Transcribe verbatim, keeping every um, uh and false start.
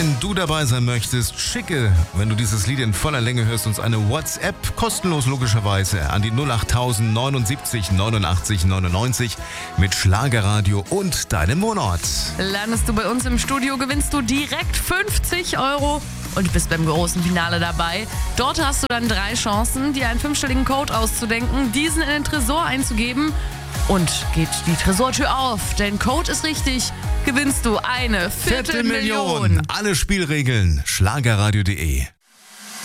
Wenn du dabei sein möchtest, schicke, wenn du dieses Lied in voller Länge hörst, uns eine WhatsApp, kostenlos logischerweise, an die null acht null null neunundsiebzig neunundachtzig neunundneunzig mit Schlagerradio und deinem Wohnort. Landest du bei uns im Studio, gewinnst du direkt fünfzig Euro und bist beim großen Finale dabei. Dort hast du dann drei Chancen, dir einen fünfstelligen Code auszudenken, diesen in den Tresor einzugeben und geht die Tresortür auf. Denn Code ist richtig, gewinnst du eine Viertelmillion. Alle Spielregeln schlagerradio punkt de.